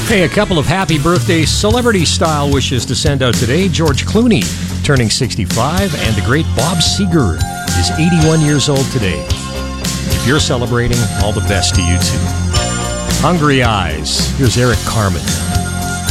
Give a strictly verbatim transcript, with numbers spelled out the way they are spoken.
Hey, a couple of happy birthday celebrity-style wishes to send out today. George Clooney, turning sixty-five, and the great Bob Seger is eighty-one years old today. If you're celebrating, all the best to you too. Hungry Eyes. Here's Eric Carmen.